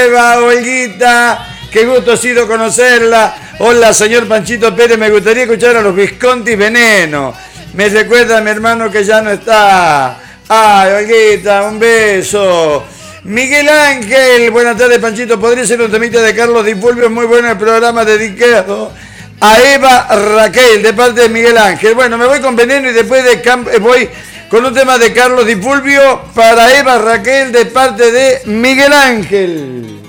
Olguita, qué gusto ha sido conocerla. Hola, señor Panchito Pérez, me gustaría escuchar a los Visconti Veneno. Me recuerda a mi hermano que ya no está. Ay, Olguita, un beso. Miguel Ángel, buenas tardes, Panchito. ¿Podría ser un temita de Carlos Di Fulvio? Muy bueno el programa dedicado a Eva Raquel, de parte de Miguel Ángel. Bueno, me voy con Veneno y después voy con un tema de Carlos Di Fulvio para Eva Raquel, de parte de Miguel Ángel.